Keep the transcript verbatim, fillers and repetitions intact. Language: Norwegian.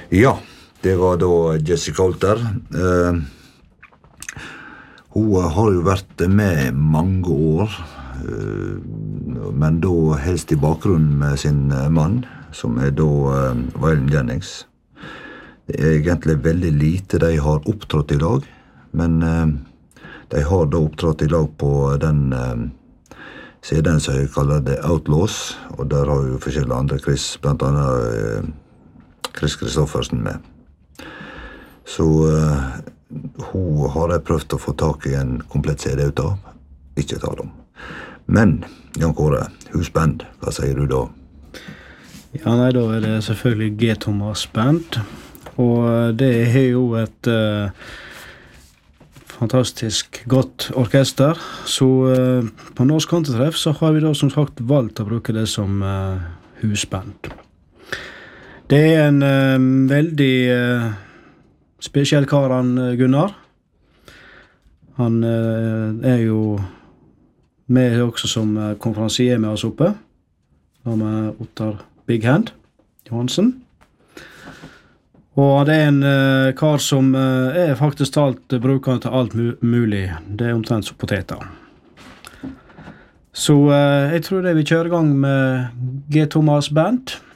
Ja, det var da Jessie Coulter. Uh, hun har jo vært med mange år, uh, men da helst i bakgrunnen med sin mann, som er da uh, Waylon Jennings. Det er egentlig veldig lite de har opptrådt i lag, men uh, de har da opptrådt i lag på den uh, C D-en som jeg kaller The Outlaws, og der har jo forskjellige andre Chris, blant annet uh, Chris Kristoffersen med. Så uh, hun har jeg prøvd å få tak i en komplett C D ut av, ikke ta dem. Men, Jan Kåre, husband, hva sier du da? Ja, nei, da er det selvfølgelig G. Thomas Band, og det er jo et uh, fantastisk godt orkester, så uh, på Norsk Countrytreff så har vi da som sagt valgt å bruke det som uh, husband. Det er en uh, veldig uh, spesiell kar, han Gunnar. Han uh, er jo med også som uh, konferansier med oss oppe, da med Ottar Big Hand Johansen. Og det er en uh, kar som uh, er faktisk talt uh, bruker til alt mu mulig. Det er omtrent som poteter. Så uh, jeg tror det vi kjører i gang med G. Thomas Band.